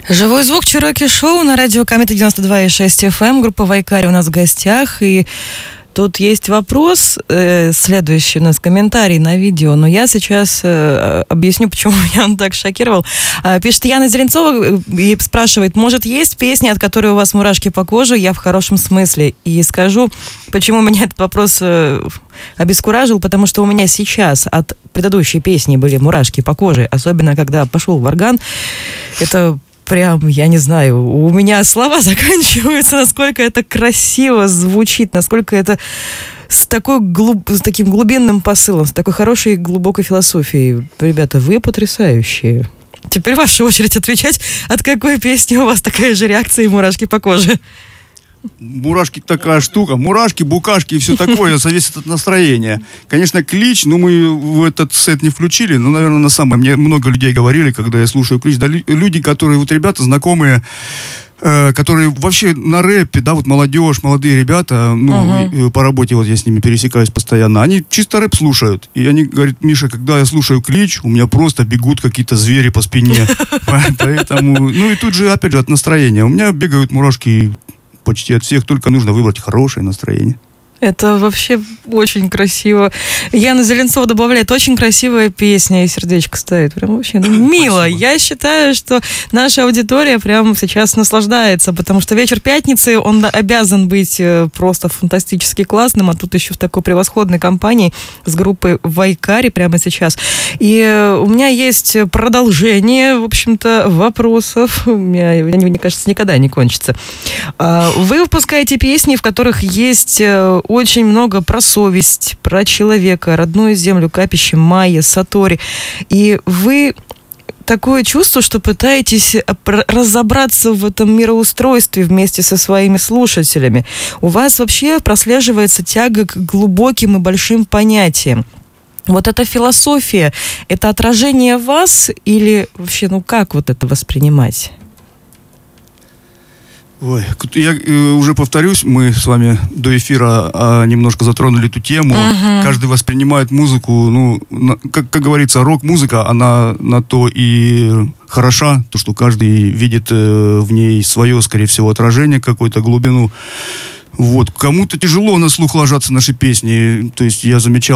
Живой звук Чироки Шоу на радио Комета 92,6 FM. Группа Вайкари у нас в гостях. И тут есть вопрос, следующий у нас комментарий на видео, но я сейчас объясню, почему меня он так шокировал. Пишет Яна Зеленцова и спрашивает, может, есть песни, от которой у вас мурашки по коже? Я в хорошем смысле. И скажу, почему меня этот вопрос обескуражил, потому что у меня сейчас от предыдущей песни были мурашки по коже, особенно когда пошел Варган. Это прям, я не знаю, у меня слова заканчиваются, насколько это красиво звучит, насколько это с таким глубинным посылом, с такой хорошей глубокой философией. Ребята, вы потрясающие. Теперь ваша очередь отвечать, от какой песни у вас такая же реакция и мурашки по коже. Мурашки такая штука. Мурашки, букашки и все такое зависит от настроения. Конечно, Клич, мы в этот сет не включили, но, наверное, на самом... Мне много людей говорили, когда я слушаю Клич, да, люди, которые, ребята знакомые, которые вообще на рэпе, да, молодежь, молодые ребята, по работе я с ними пересекаюсь постоянно, они чисто рэп слушают. И они говорят, Миша, когда я слушаю Клич, у меня просто бегут какие-то звери по спине. Поэтому, и тут же, опять же, от настроения. У меня бегают мурашки почти от всех, только нужно выбрать хорошее настроение. Это вообще очень красиво. Яна Зеленцова добавляет, очень красивая песня, и сердечко ставит. Прям вообще мило. Спасибо. Я считаю, что наша аудитория прямо сейчас наслаждается, потому что вечер пятницы, он обязан быть просто фантастически классным, а тут еще в такой превосходной компании с группой Вайкари прямо сейчас. И у меня есть продолжение, в общем-то, вопросов. Мне кажется, никогда не кончится. Вы выпускаете песни, в которых есть очень много про совесть, про человека, родную землю, капище Майя, Сатори. И вы такое чувство, что пытаетесь разобраться в этом мироустройстве вместе со своими слушателями. У вас вообще прослеживается тяга к глубоким и большим понятиям. Вот эта философия, это отражение вас или вообще, как вот это воспринимать? Ой, я уже повторюсь, мы с вами до эфира немножко затронули эту тему. Каждый воспринимает музыку, как говорится, рок-музыка, она на то и хороша, то, что каждый видит в ней свое, скорее всего, отражение, какую-то глубину. Кому-то тяжело на слух ложатся наши песни, то есть я замечал